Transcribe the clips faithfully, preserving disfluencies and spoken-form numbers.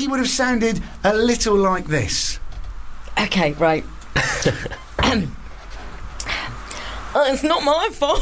he would have sounded a little like this. Okay, right. um, uh, it's not my fault.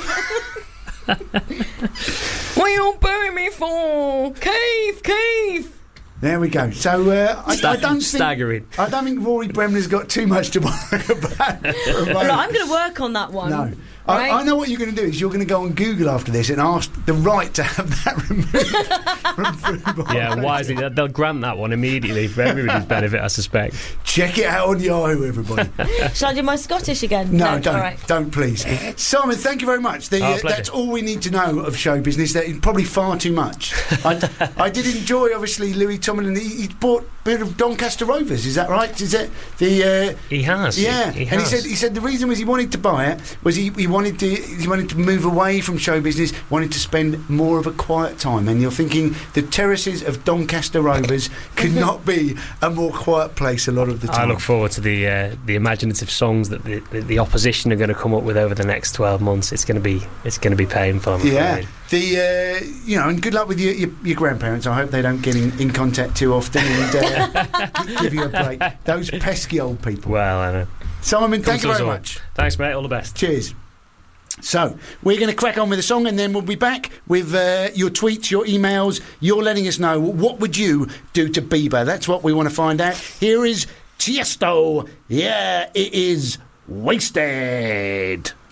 What are you all booing me for? Keith, Keith. There we go. So uh, I, Stag- I don't think staggering. I don't think Rory Bremner's got too much to worry about. Look, I'm going to work on that one. No. Right? I, I know what you're going to do is you're going to go on Google after this and ask the right to have that removed from Fubar Yeah, Radio. wisely. They'll they'll grant that one immediately for everybody's benefit, I suspect. Check it out on Yahoo, everybody. Shall I do my Scottish again? No, don't, All right. don't please. Simon, thank you very much. The, Oh, uh, pleasure. that's all we need to know of show business. That is probably far too much. I, I did enjoy, obviously, Louis Tomlin. He, he bought a bit of Doncaster Rovers. Is that right? Is it the? Uh, He has. yeah, he, he and has. he said he said the reason was he wanted to buy it was he, he wanted to he wanted to move away from show business, wanted to spend more of a quiet time. And you're thinking the terraces of Doncaster Rovers could not be a more quiet place a lot of the I time. look forward to the uh, the imaginative songs that the, the, the opposition are going to come up with over the next twelve months. It's going to be it's going to be painful. I'm Yeah, afraid. the uh, you know, and good luck with your, your, your grandparents. I hope they don't get in, in contact too often and uh, g- give you a break. Those pesky old people. Well, I know. Simon, thank you Comes to us very all. much. Thanks, mate. All the best. Cheers. So, we're going to crack on with the song and then we'll be back with uh, your tweets, your emails. You're letting us know what would you do to Bieber. That's what we want to find out. Here is Tiesto. Yeah, it is Wasted.